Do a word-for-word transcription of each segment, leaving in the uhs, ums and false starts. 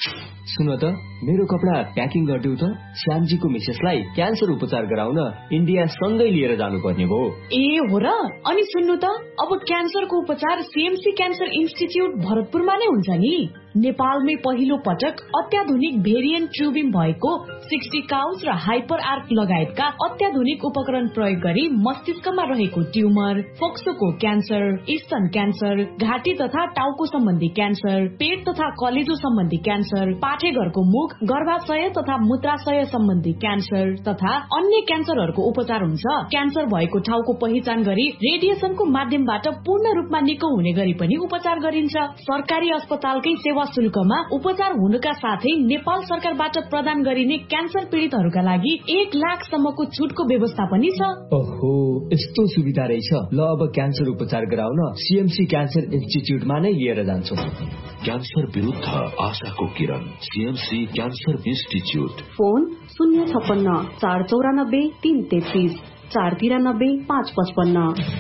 सुन त मेरो कपडा प्याकिङ गरिदेऊ त। श्यामजीको मिसेसलाई क्यान्सर उपचार गराउन इन्डिया सँगै लिएर जानुपर्ने भयो। ए हो र? अनि सुन्नु त, अब क्यान्सरको उपचार सीएमसी क्यान्सर इन्स्टिच्युट भरतपुरमा नै हुन्छ नि। नेपालमै पहिलो पटक अत्याधुनिक भेरिएन्ट ट्युबिङ भएको सिक्सटी काउन्स र हाइपर आर्क लगायतका अत्याधुनिक उपकरण प्रयोग गरी मस्तिष्कमा रहेको ट्युमर, फोक्सोको क्यान्सर, स्तन क्यान्सर, घाँटी तथा टाउको सम्बन्धी क्यान्सर, पेट तथा कलेजो सम्बन्धी क्यान्सर, पाठेघरको मुख, गर्भाशय तथा मूत्राशय सम्बन्धी क्यान्सर तथा अन्य क्यान्सरहरूको उपचार हुन्छ। क्यान्सर भएको ठाउँको पहिचान गरी रेडिएसनको माध्यमबाट पूर्ण रूपमा निको हुने गरी पनि उपचार गरिन्छ। सरकारी अस्पतालकै सेवा शुल्कमा उपचार हुनुका साथै नेपाल सरकारबाट प्रदान गरिने क्यान्सर पीड़ितहरूका लागि एक लाख सम्मको छुटको व्यवस्था पनि छ। ओहो, यस्तो सुविधा रहेछ। ल अब क्यान्सर उपचार गराउन सीएमसी क्यान्सर इन्स्टिच्युटमा नै लिएर जान्छु। क्यान्सर विरुद्ध आशाको किरण, सीएमसी क्यान्सर इन्स्टिच्युट। फोन शून्य छप्पन्न चार चौरानब्बे तीन तेत्तीस चार तिरानब्बे पाँच पचपन्न।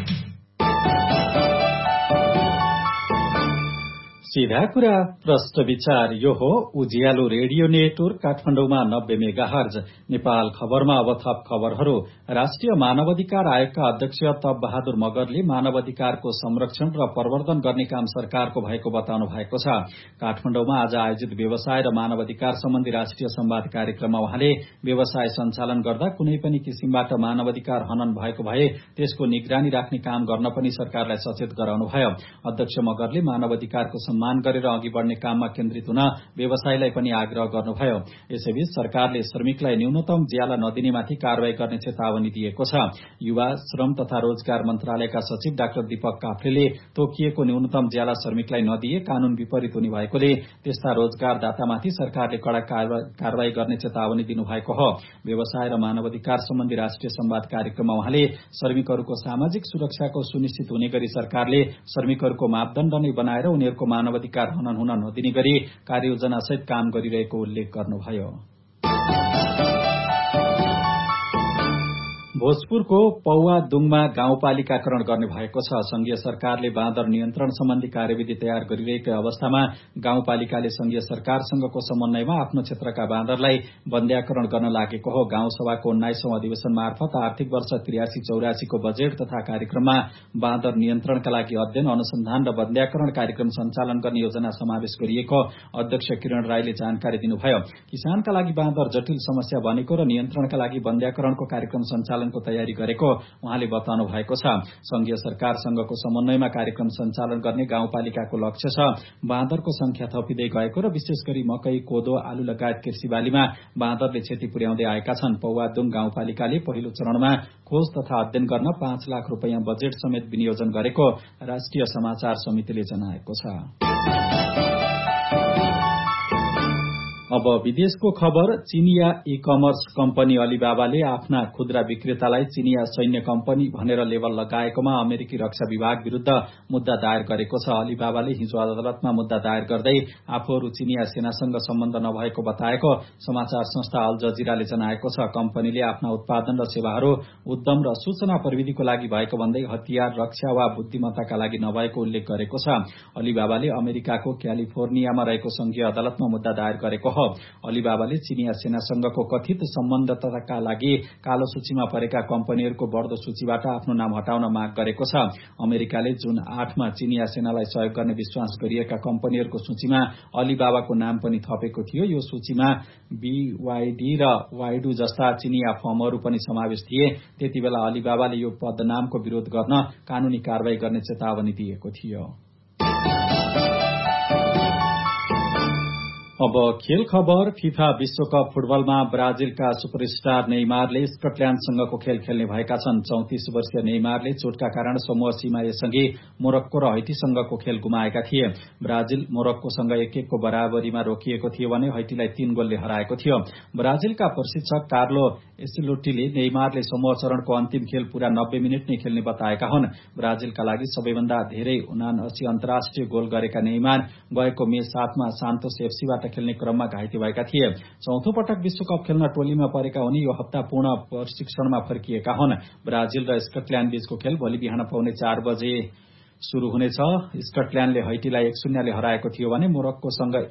सीधा कुरा प्रश्न विचार यो हो उज्यालो रेडियो नेटवर्क काठमाडौँमा नब्बे मेगाहर्ज। नेपाल खबरमा अब थप खबरहरू। राष्ट्रिय मानवाधिकार आयोगका अध्यक्ष तप बहादुर मगरले मानवाधिकारको संरक्षण र प्रवर्धन गर्ने काम सरकारको भएको बताउनु भएको छ। काठमाडौँमा आज आयोजित व्यवसाय र मानवाधिकार सम्बन्धी राष्ट्रिय संवाद कार्यक्रममा उहाँले व्यवसाय सञ्चालन गर्दा कुनै पनि किसिमबाट मानवाधिकार हनन भएको भए त्यसको निगरानी राख्ने काम गर्न पनि सरकारलाई सचेत गराउनुभयो। अध्यक्ष मगरले मानवाधिकारको मान गरेर अघि बढ़ने काममा केन्द्रित हुन व्यवसायलाई पनि आग्रह गर्नुभयो। यसैबीच सरकारले श्रमिकलाई न्यूनतम ज्याला नदिनेमाथि कार्यवाही गर्ने चेतावनी दिएको छ। युवा श्रम तथा रोजगार मन्त्रालयका सचिव डाक्टर दीपक काफ्रेले तोकिएको न्यूनतम ज्याला श्रमिकलाई नदिए कानून विपरीत हुने भएकोले त्यस्ता रोजगारदातामाथि सरकारले कड़ा कार्यवाही गर्ने चेतावनी दिनुभएको हो। व्यवसाय र मानवाधिकार सम्बन्धी राष्ट्रिय संवाद कार्यक्रममा उहाँले श्रमिकहरूको सामाजिक सुरक्षाको सुनिश्चित हुने गरी सरकारले श्रमिकहरूको मापदण्ड नै बनाएर उनीहरूको मानवाधिकार हनन हुन नदिने गरी कार्ययोजना सहित काम गरिरहेको उल्लेख गर्नुभयो। भोजपुरको पौवादुङमा गाउँपालिकाकरण गर्ने भएको छ। संघीय सरकारले बाँदर नियन्त्रण सम्बन्धी कार्यविधि तयार गरिरहेको अवस्थामा गाउँपालिकाले संघीय सरकारसँगको समन्वयमा आफ्नो क्षेत्रका बाँदरलाई बन्द्याकरण गर्न लागेको हो। गाउँसभाको उन्नाइसौं अधिवेशन मार्फत आर्थिक वर्ष त्रियासी चौरासीको बजेट तथा कार्यक्रममा बाँदर नियन्त्रणका लागि अध्ययन, अनुसन्धान र बन्द्याकरण कार्यक्रम सञ्चालन गर्ने योजना समावेश गरिएको अध्यक्ष किरण राईले जानकारी दिनुभयो। किसानका लागि बाँदर जटिल समस्या बनेको र नियन्त्रणका लागि बन्द्याकरणको कार्यक्रम सञ्चालन को तयारी गरेको उहाँले बताउनु भएको छ। संघीय सरकारसँगको समन्वयमा कार्यक्रम सञ्चालन गर्ने गाउँपालिकाको लक्ष्य छ। बाँदरको संख्या थपिँदै गएको र विशेष गरी मकै, कोदो, आलु लगायत कृषि बालीमा बाँदरले क्षति पुर्याउँदै आएका छन्। पौवादुङ गाउँपालिकाले पहिलो चरणमा खोज तथा अध्ययन गर्न पाँच लाख रूपियाँ बजेट समेत विनियोजन गरेको राष्ट्रिय समाचार समितिले जनाएको छ। अब विदेशको खबर। चीनिया ई कमर्स कम्पनी अलिबाबाले आफ्ना खुद्रा विक्रेतालाई चीनिया सैन्य कम्पनी भनेर लेबल लगाएकोमा अमेरिकी रक्षा विभाग विरूद्ध मुद्दा दायर गरेको छ। अलिबाबाले हिजो अदालतमा मुद्दा दायर गर्दै आफूहरू चीनिया सेनासँग सम्बन्ध नभएको बताएको समाचार संस्था अल जजिराले जनाएको छ। कम्पनीले आफ्ना उत्पादन र सेवाहरू उद्यम र सूचना प्रविधिको लागि भएको भन्दै हतियार, रक्षा वा बुद्धिमत्ताका लागि नभएको उल्लेख गरेको छ। अलिबाबाले अमेरिकाको क्यालिफोर्नियामा रहेको संघीय अदालतमा मुद्दा दायर गरेको हो। अलिबाबाले चीनिया सेनासँगको कथित सम्बन्धताका लागि कालो सूचीमा परेका कम्पनीहरूको बढ्दो सूचीबाट आफ्नो नाम हटाउन माग गरेको छ। अमेरिकाले जुन आठमा चीनिया सेनालाई सहयोग गर्ने विश्वास गरिएका कम्पनीहरूको सूचीमा अलिबाबाको नाम पनि थपेको थियो। यो सूचीमा बीवाईडी र वाइडू जस्ता चीनिया फर्महरू पनि समावेश थिए। त्यति बेला अलिबाबाले यो पदनामको विरोध गर्न कानूनी कार्यवाही गर्ने चेतावनी दिएको थियो। अब खेल खबर। फिफा विश्वकप फुटबलमा ब्राजिलका सुपरस्टार नेइमारले स्कटल्याण्डसँगको खेल खेल्ने भएका छन्। चौतिस वर्षीय नेइमारले चोटका कारण समूह सीमासँगै मोरक्को र हैटीसँगको खेल गुमाएका थिए। ब्राजिल मोरक्कोसँग एक एकको बराबरीमा रोकिएको थियो भने हैटीलाई तीन गोलले हराएको थियो। ब्राजिलका प्रशिक्षक कार्लो एसेलोटीले नेइमारले समूह चरणको अन्तिम खेल पूरा नब्बे मिनट नै खेल्ने बताएका हुन्। ब्राजिलका लागि सबैभन्दा धेरै उनासी अन्तर्राष्ट्रिय गोल गरेका नेइमार गएको मे सातमा सान्तोस एफसीबाट खेल्ने क्रममा घाइते भएका थिए। चौथो पटक विश्वकप खेल्न टोलीमा परेका उनी यो हप्ता पूर्ण प्रशिक्षणमा फर्किएका हुन्। ब्राजिल र स्कटल्याण्ड बीचको खेल भोलि बिहान पाउने चार बजे शुरू हुनेछ। स्कटल्याण्डले हैटीलाई एक शून्यले हराएको थियो भने मोरक्कोसँग